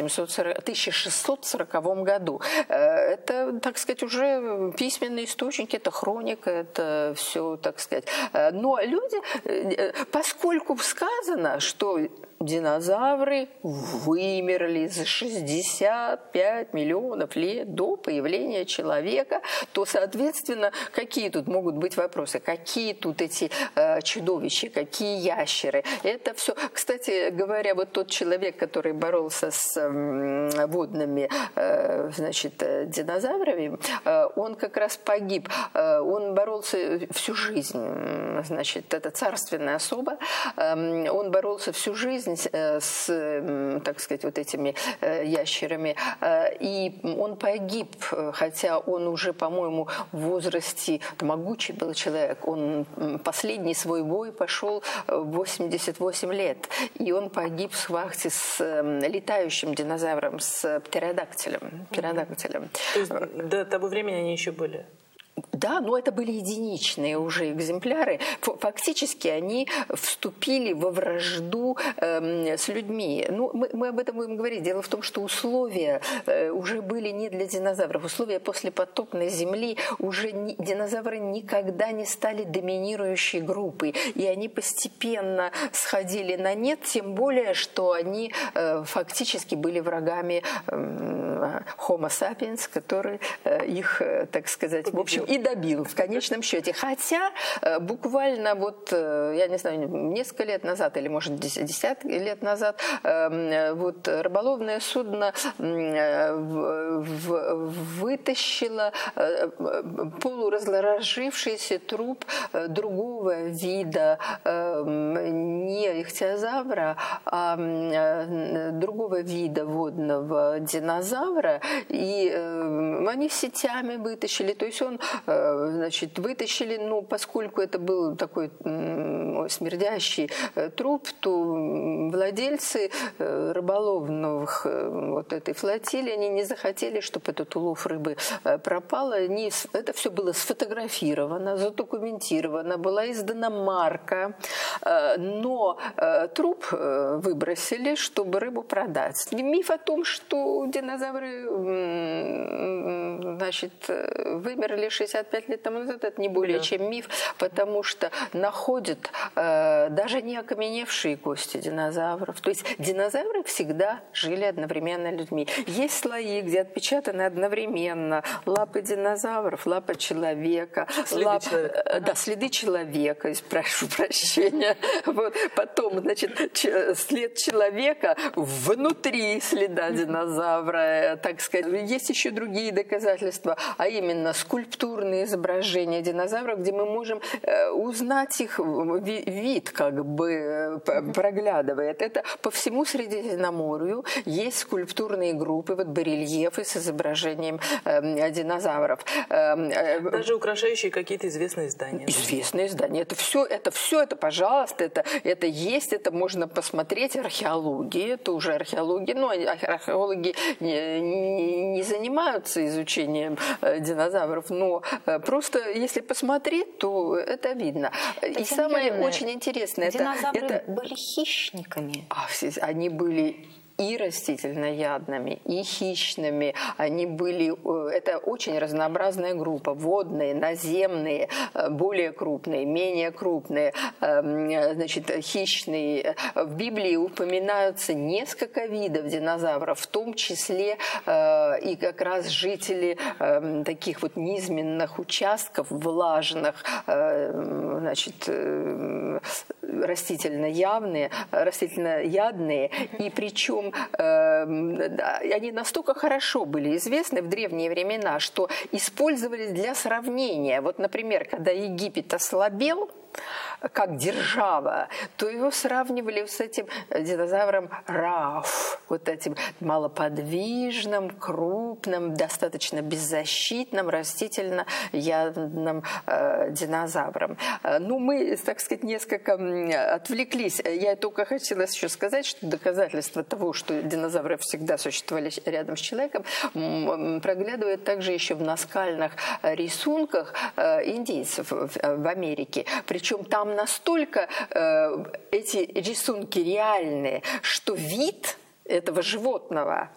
1640 году. Это, так сказать, уже письменные источники, это хроника, это все, так сказать. Но люди, поскольку сказано, что динозавры вымерли за 65 миллионов лет до появления человека, то, соответственно, какие тут могут быть вопросы? Какие тут эти чудовища, какие ящеры? Это все. Кстати говоря, вот тот человек, который боролся с водными, значит, динозаврами, он как раз погиб. Он боролся всю жизнь. Значит, это царственная особа. Он боролся всю жизнь с, так сказать, вот этими ящерами. И он погиб, хотя он уже, по-моему, в возрасте, могучий был человек. Он последний свой бой пошел в 88 лет. И он погиб в схватке с летающим динозавром, с птеродактилем. То есть до того времени они еще были? Да, но это были единичные уже экземпляры. Фактически они вступили во вражду с людьми. Ну, мы об этом будем говорить. Дело в том, что условия уже были не для динозавров. Условия послепотопной Земли уже динозавры никогда не стали доминирующей группой. И они постепенно сходили на нет, тем более, что они фактически были врагами Homo sapiens, который их, так сказать, в общем, и добил в конечном счете. Хотя буквально вот, я не знаю, несколько лет назад, или может десятки лет назад, вот рыболовное судно вытащило полуразложившийся труп другого вида, не ихтиозавра, а другого вида водного динозавра, и они сетями вытащили. То есть он, значит, вытащили, но поскольку это был такой смердящий труп, то владельцы рыболовных вот этой флотилии, они не захотели, чтобы этот улов рыбы пропал. Это все было сфотографировано, задокументировано, была издана марка, но труп выбросили, чтобы рыбу продать. Миф о том, что динозавры, значит, вымерли 65 лет тому назад, это не более чем миф, потому что находят даже не окаменевшие кости динозавров. То есть динозавры всегда жили одновременно людьми. Есть слои, где отпечатаны одновременно лапы динозавров, лапа человека, следы человека, прошу прощения. Вот. Потом, значит, след человека внутри следа динозавра, так сказать. Есть еще другие доказательства, а именно скульптурные изображения динозавров, где мы можем узнать их вид, как бы проглядывает. Это по всему Средиземноморью есть скульптурные группы, вот барельефы с изображением динозавров. Даже украшающие какие-то известные здания. Известные здания. Это все, пожалуйста, это есть, это можно посмотреть. Археология, это уже археология. Но археологи не занимаются изучением динозавров, но просто если посмотреть, то это видно. И самое очень интересное, динозавры были хищниками. Они были и растительноядными, и хищными. Они были, это очень разнообразная группа. Водные, наземные, более крупные, менее крупные, значит, хищные. В Библии упоминаются несколько видов динозавров, в том числе и как раз жители таких вот низменных участков, влажных, значит, растительноядные, и причем они настолько хорошо были известны в древние времена, что использовались для сравнения. Вот, например, когда Египет ослабел как держава, то его сравнивали с этим динозавром Раф, вот этим малоподвижным, крупным, достаточно беззащитным, растительно-ядным динозавром. Ну, мы, так сказать, несколько отвлеклись. Я только хотела еще сказать, что доказательство того, что динозавры всегда существовали рядом с человеком, проглядывает также еще в наскальных рисунках индейцев в Америке. Причем там настолько эти рисунки реальные, что вид этого животного